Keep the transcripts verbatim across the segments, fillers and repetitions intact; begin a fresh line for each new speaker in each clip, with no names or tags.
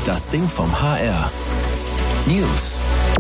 Das Ding vom H R. News.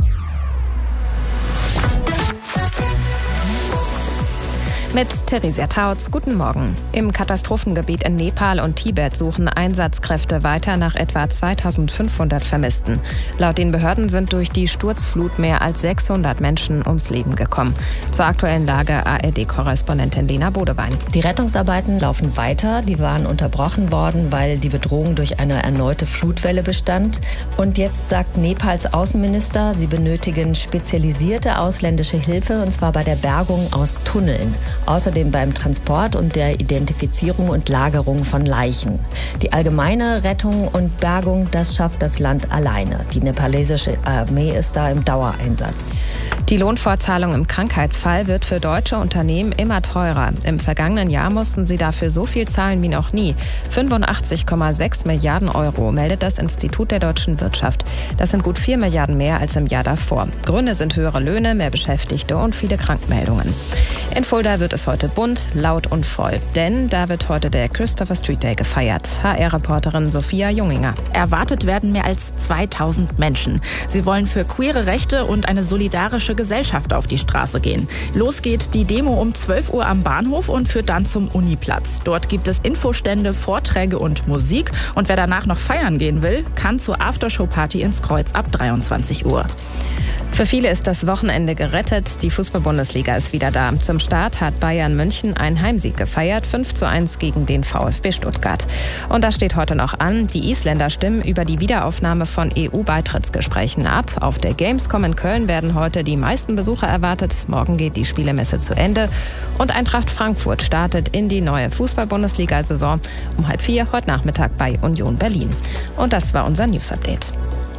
Mit Theresia Tautz, guten Morgen. Im Katastrophengebiet in Nepal und Tibet suchen Einsatzkräfte weiter nach etwa zweitausendfünfhundert Vermissten. Laut den Behörden sind durch die Sturzflut mehr als sechshundert Menschen ums Leben gekommen. Zur aktuellen Lage A R D-Korrespondentin Lena Bodewein.
Die Rettungsarbeiten laufen weiter. Die waren unterbrochen worden, weil die Bedrohung durch eine erneute Flutwelle bestand. Und jetzt sagt Nepals Außenminister, sie benötigen spezialisierte ausländische Hilfe, und zwar bei der Bergung aus Tunneln. Außerdem beim Transport und der Identifizierung und Lagerung von Leichen. Die allgemeine Rettung und Bergung, das schafft das Land alleine. Die nepalesische Armee ist da im Dauereinsatz.
Die Lohnfortzahlung im Krankheitsfall wird für deutsche Unternehmen immer teurer. Im vergangenen Jahr mussten sie dafür so viel zahlen wie noch nie. fünfundachtzig Komma sechs Milliarden Euro, meldet das Institut der deutschen Wirtschaft. Das sind gut vier Milliarden mehr als im Jahr davor. Gründe sind höhere Löhne, mehr Beschäftigte und viele Krankmeldungen. In Fulda wird es heute bunt, laut und voll. Denn da wird heute der Christopher Street Day gefeiert. H R-Reporterin Sophia Junginger.
Erwartet werden mehr als zweitausend Menschen. Sie wollen für queere Rechte und eine solidarische Gesellschaft auf die Straße gehen. Los geht die Demo um zwölf Uhr am Bahnhof und führt dann zum Uniplatz. Dort gibt es Infostände, Vorträge und Musik. Und wer danach noch feiern gehen will, kann zur Aftershow-Party ins Kreuz ab dreiundzwanzig Uhr.
Für viele ist das Wochenende gerettet. Die Fußball-Bundesliga ist wieder da. Zum Start hat Bayern München einen Heimsieg gefeiert, fünf zu eins gegen den VfB Stuttgart. Und das steht heute noch an. Die Isländer stimmen über die Wiederaufnahme von E U-Beitrittsgesprächen ab. Auf der Gamescom in Köln werden heute die meisten Besucher erwartet. Morgen geht die Spielemesse zu Ende. Und Eintracht Frankfurt startet in die neue Fußball-Bundesliga-Saison um halb vier heute Nachmittag bei Union Berlin. Und das war unser News-Update.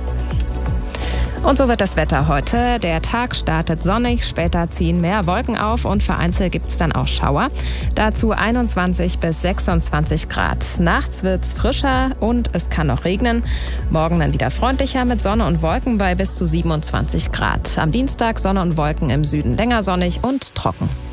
Und so wird das Wetter heute. Der Tag startet sonnig, später ziehen mehr Wolken auf und vereinzelt gibt es dann auch Schauer. Dazu einundzwanzig bis sechsundzwanzig Grad. Nachts wird es frischer und es kann noch regnen. Morgen dann wieder freundlicher mit Sonne und Wolken bei bis zu siebenundzwanzig Grad. Am Dienstag Sonne und Wolken im Süden länger sonnig und trocken.